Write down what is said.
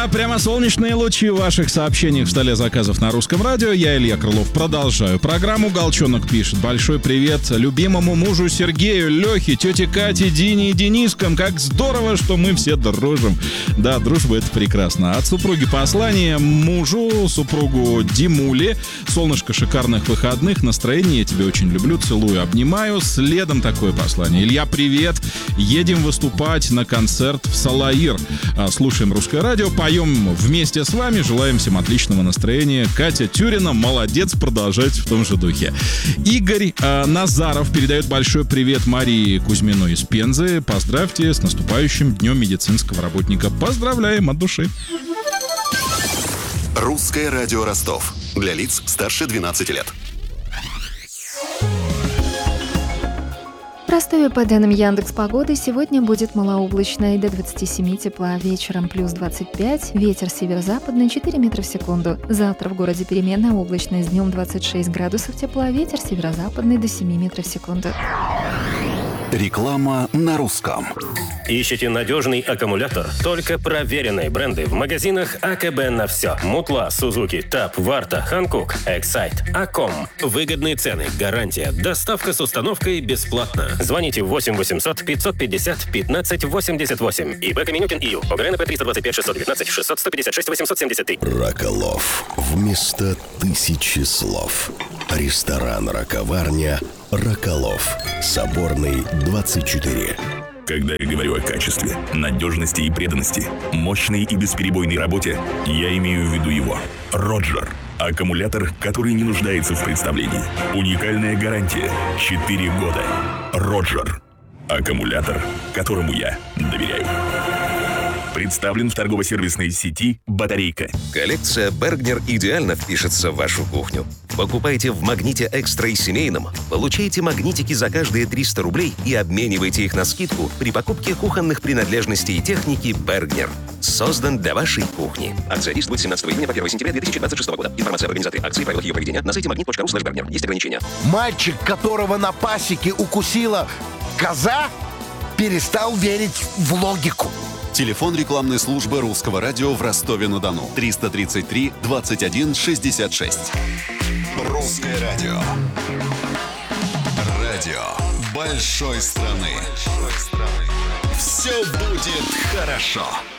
Да, прямо солнечные лучи в ваших сообщениях в столе заказов на Русском радио. Я, Илья Крылов, продолжаю программу. Галчонок пишет: большой привет любимому мужу Сергею, Лехе, тете Кате, Дине и Денискам. Как здорово, что мы все дружим. Да, дружба — это прекрасно. От супруги послание мужу, супругу Димуле. Солнышко, шикарных выходных, настроение, я тебя очень люблю, целую, обнимаю. Следом такое послание. Илья, привет. Едем выступать на концерт в Салаир. Слушаем Русское радио, поем вместе с вами, желаем всем отличного настроения. Катя Тюрина, молодец, продолжайте в том же духе. Игорь Назаров передает большой привет Марии Кузьминой из Пензы. Поздравьте с наступающим Днем медицинского работника. Поздравляем от души. Русское радио Ростов. Для лиц старше 12 лет. В Ростове по данным Яндекс.Погоды сегодня будет малооблачно и до 27 тепла, вечером плюс 25, ветер северо-западный 4 метра в секунду. Завтра в городе переменная облачность, днем 26 градусов тепла, ветер северо-западный до 7 метров в секунду. Реклама на русском. Ищите надежный аккумулятор? Только проверенные бренды в магазинах АКБ на все. Мутла, Сузуки, ТАП, Варта, Ханкук, Эксайт, Аком. Выгодные цены, гарантия, доставка с установкой бесплатно. Звоните 8 800 550 15 88. ИП Каменюкин ИЮ. ОГРНП 325 619 600 156 873. Роколов. Вместо 1000 слов. Ресторан «Раковарня» Роколов. Соборный, 24. Когда я говорю о качестве, надежности и преданности, мощной и бесперебойной работе, я имею в виду его. Роджер. Аккумулятор, который не нуждается в представлении. Уникальная гарантия. 4 года. Роджер. Аккумулятор, которому я доверяю. Представлен в торгово-сервисной сети «Батарейка». Коллекция «Бергнер» идеально впишется в вашу кухню. Покупайте в «Магните Экстра» и семейном, получайте магнитики за каждые 300 рублей и обменивайте их на скидку при покупке кухонных принадлежностей и техники «Бергнер». Создан для вашей кухни. Акция действует с 17 июня по 1 сентября 2026 года. Информация об организаторе акции и правилах ее проведения на сайте magnet.ru/Bergner. Есть ограничения. Мальчик, которого на пасеке укусила коза, перестал верить в логику. Телефон рекламной службы Русского радио в Ростове-на-Дону. 333 21 66. Русское радио. Радио большой страны. Все будет хорошо.